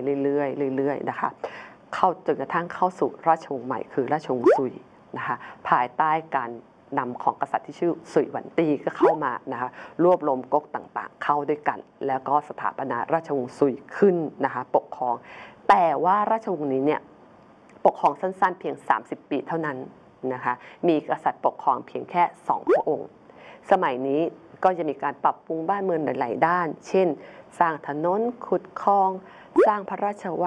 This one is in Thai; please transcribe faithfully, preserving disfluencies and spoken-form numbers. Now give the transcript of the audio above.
เรื่อยๆเรื่อยๆนะคะเข้าจนกระทั่งเข้าสู่ราชวงศ์ใหม่คือราชวงศ์ซุยนะคะภายใต้การนำของกษัตริย์ที่ชื่อสุยหวันตีก็เข้ามานะคะรวบรวมก๊กต่างๆเข้าด้วยกันแล้วก็สถาปนาราชวงศ์ซุยขึ้นนะคะปกครองแต่ว่าราชวงศ์นี้เนี่ยปกครองสั้นๆเพียงสามสิบปีเท่านั้นนะคะมีกษัตริย์ปกครองเพียงแค่สองพระองค์สมัยนี้ก็จะมีการปรับปรุงบ้านเมืองหลายๆด้านเช่นสร้างถนนขุดคลองสร้างพระราชวัง